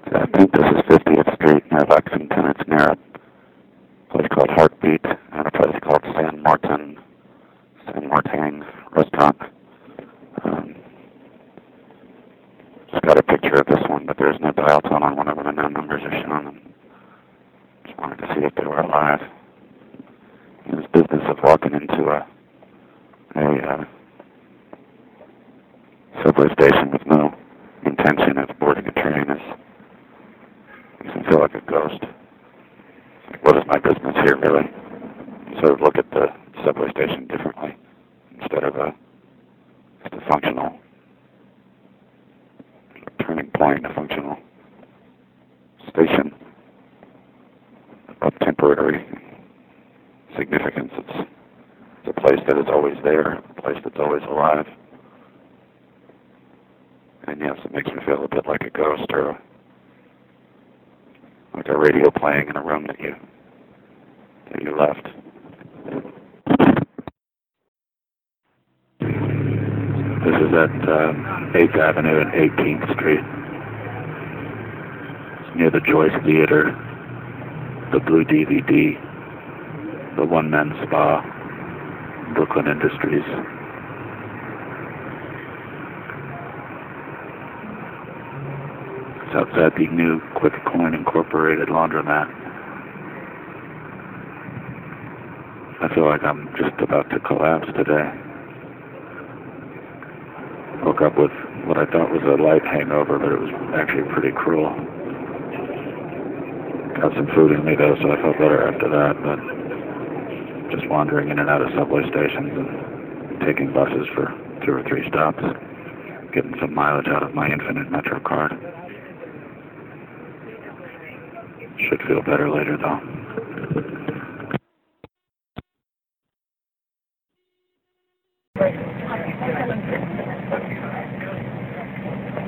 I think this is 50th Street near Lexington. It's near a place called Heartbeat and a place called San Martin Restaurant. Just got a picture of this one, but there's no dial tone on one of them and no numbers are shown. And just wanted to see if they were alive. In this business of walking into a subway station with no intention of boarding a train makes me feel like a ghost. Like, what is my business here, really? Sort of look at the subway station differently instead of just a functional turning point, a functional station of temporary significance. It's a place that is always there, a place that's always alive. And yes, it makes me feel a bit like a ghost or like a radio playing in a room that you left. This is at 8th Avenue and 18th Street. It's near the Joyce Theater, the Blue DVD, the One Men Spa, Brooklyn Industries. It's outside the new Quick Coin Incorporated laundromat. I feel like I'm just about to collapse today. Woke up with what I thought was a light hangover, but it was actually pretty cruel. Got some food in me though, so I felt better after that, but just wandering in and out of subway stations and taking buses for 2 or 3 stops, getting some mileage out of my Infinite Metro card. Should feel better later though.